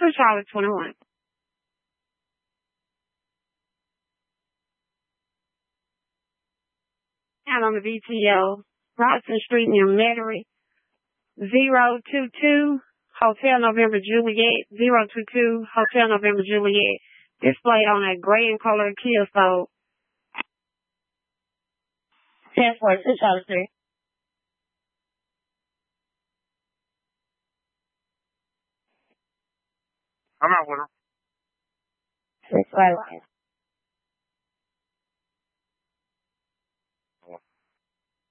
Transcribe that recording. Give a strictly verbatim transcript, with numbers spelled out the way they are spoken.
two Charlie twenty-one. And on the V T O, Robinson Street near Metairie, zero two two, Hotel November Juliet, zero two two, Hotel November Juliet. Displayed on a gray and colored Kia Soul. ten forty-six Charlie Street. I'm out with her. Six right line.